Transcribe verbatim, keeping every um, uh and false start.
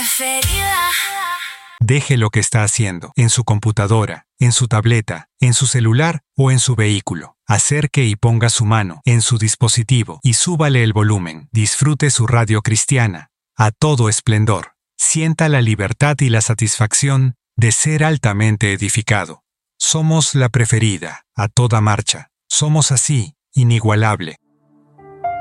preferida. Deje lo que está haciendo, en su computadora, en su tableta, en su celular o en su vehículo. Acerque y ponga su mano en su dispositivo y súbale el volumen. Disfrute su radio cristiana a todo esplendor. Sienta la libertad y la satisfacción de ser altamente edificado. Somos la preferida, a toda marcha. Somos así, inigualable.